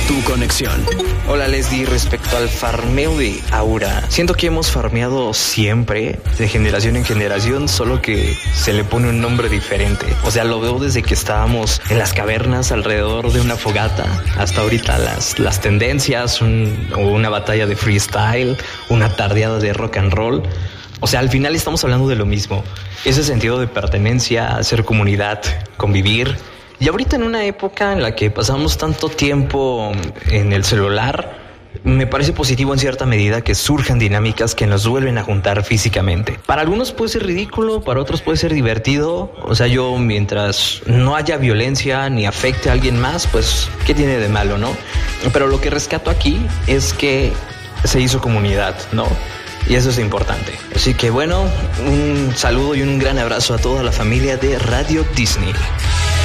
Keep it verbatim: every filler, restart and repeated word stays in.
Tu conexión. Hola Leslie, respecto al farmeo de Aura, siento que hemos farmeado siempre, de generación en generación, solo que se le pone un nombre diferente. O sea, lo veo desde que estábamos en las cavernas alrededor de una fogata, hasta ahorita las, las tendencias, un, o una batalla de freestyle, una tardeada de rock and roll. O sea, al final estamos hablando de lo mismo. Ese sentido de pertenencia, hacer comunidad, convivir. Y ahorita en una época en la que pasamos tanto tiempo en el celular, me parece positivo en cierta medida que surjan dinámicas que nos vuelven a juntar físicamente. Para algunos puede ser ridículo, para otros puede ser divertido. O sea, yo mientras no haya violencia ni afecte a alguien más, pues, ¿qué tiene de malo, no? Pero lo que rescato aquí es que se hizo comunidad, ¿no? Y eso es importante. Así que bueno, un saludo y un gran abrazo a toda la familia de Radio Disney.